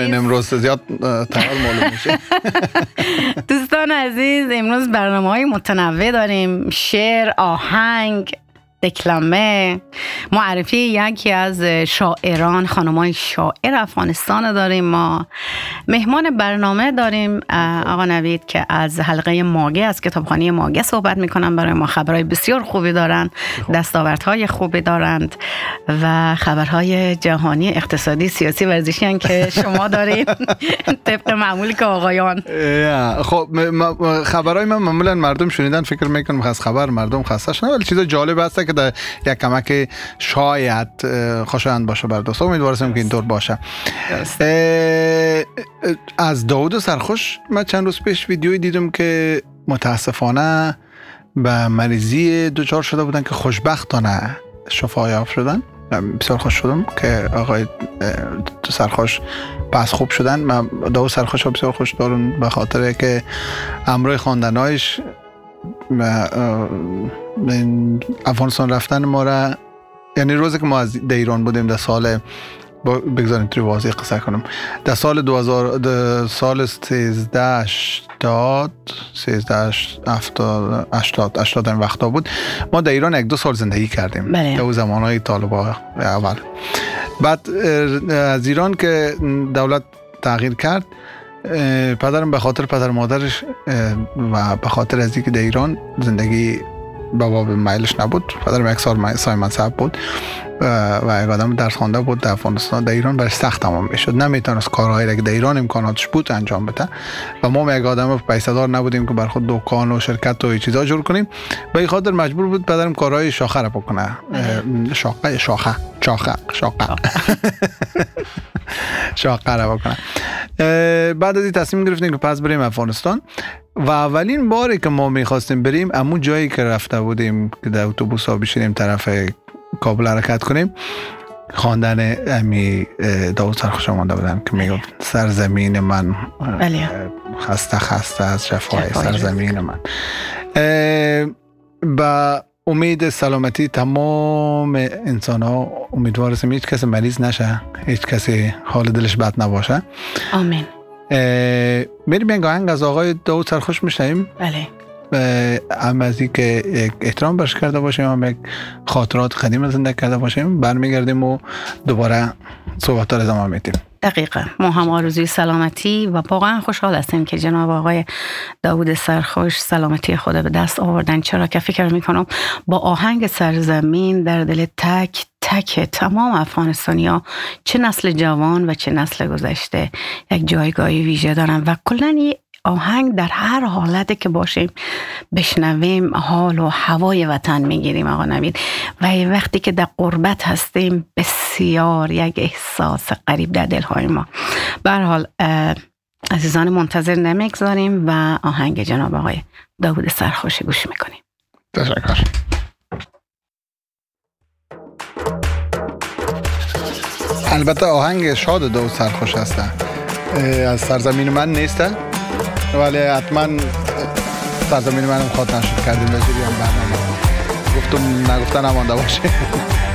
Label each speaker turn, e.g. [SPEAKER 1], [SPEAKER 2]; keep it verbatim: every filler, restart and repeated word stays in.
[SPEAKER 1] دارین امروز؟ زیاد تیار معلوم میشه.
[SPEAKER 2] دوستان عزیز، امروز برنامه‌های متنوع داریم. شعر، آهنگ، دکلمه، معرفی یکی از شاعران، خانمای شاعر افغانستان داریم. ما مهمان برنامه داریم آقا نوید که از حلقه ماگه، از کتابخانه ماگه صحبت میکنن. برای ما خبرهای بسیار خوبی دارن، دستاوردهای خوبی دارند و خبرهای جهانی، اقتصادی، سیاسی، ورزشی هن که شما دارین طبق معمولی که آقایان.
[SPEAKER 1] خب خبرهای من معمولا مردم شنیدن فکر میکنم خاص خبر مردم خسته شدن، ولی چیز جالب هست که در یک کمک شاید خوشایند باشه بر دوستان. امیدوارم که اینطور باشه. از داوود سرخوش من چند روز پیش ویدیویی دیدم که متاسفانه به مریضی دچار شده بودن که خوشبختانه شفا یافت شدن. بسیار خوش شدم که آقای سرخوش پس خوب شدن. من داوود سرخوش رو بسیار خوش دارم به خاطر که امروی خواندنایش افغانستان رفتن ما را، یعنی روزی که ما از ایران بودیم در سال، بگذارید توی واضح قصه کنم، در سال دو هزار، در سال سیزده هشتاد سیزده هفتاد هشتاد هشتاد این وقتا بود، ما در ایران یک دو سال زندگی کردیم.
[SPEAKER 2] بله.
[SPEAKER 1] در اون زمانهای طالبان اول. بعد از ایران که دولت تغییر کرد، پدرم به خاطر پدر مادرش و به خاطر از اینکه در ایران زندگی با باب میلش نبود، پدرم یک سال صاحب منصب بود و یک آدم درس خوانده بود در افغانستان، در ایران برش سخت تمام میشد، نمیتونست کارهایی که در ایران امکاناتش بود انجام بده و ما یک آدم پیسه‌دار نبودیم که بر خود دکان و شرکت و چیزا جور کنیم. به این خاطر مجبور بود پدرم کارهای شاخه را بکنه. شاخه شاخه شاخه شاخه شاخه را بکنه. بعد از این تصمیم گرفتیم که پس بریم افغانستان و اولین باری که ما میخواستیم بریم همون جایی که رفته بودیم که در اتوبوس ها بشینیم طرف کابل حرکت کنیم، خواندن امی داوود سرخوش آمده بودم که میگفت سرزمین من خسته خسته از شفای سرزمین من. با امید سلامتی تمام انسان ها، امیدوارم هیچ کسی مریض نشه، هیچ کسی حال دلش بد نباشه.
[SPEAKER 2] آمین.
[SPEAKER 1] میریم یک آهنگ از آقای داوود سرخوش میشنیم.
[SPEAKER 2] بله.
[SPEAKER 1] هم از این که احترام برش کرده باشیم، هم یک خاطرات قدیم زنده کرده باشیم، برمیگردیم و دوباره صحبت ها رو ادامه میدیم.
[SPEAKER 2] دقیقا. ما هم آرزوی سلامتی و واقعا خوشحال هستیم که جناب آقای داوود سرخوش سلامتی خود به دست آوردن، چرا که فکر میکنم با آهنگ سرزمین در دل تک تک تمام افغانستانی‌ها، چه نسل جوان و چه نسل گذشته، یک جایگاهی ویژه دارن و کلاً آهنگ در هر حالتی که باشیم بشنویم حال و هوای وطن میگیریم آقا نوید. و وقتی که در غربت هستیم بسیار یک احساس غریب در دلهای ما. به هر حال عزیزان منتظر نمیگذاریم و آهنگ جناب آقای داوود سرخوش گوش میکنیم.
[SPEAKER 1] تشکر. البته آهنگ شاد داوود سرخوش هست، از سرزمین من نیسته، ولی حتما سرزمین منم خاطر نشد کردیم وزیری هم برنامه گفتم نگفتن نمانده باشه.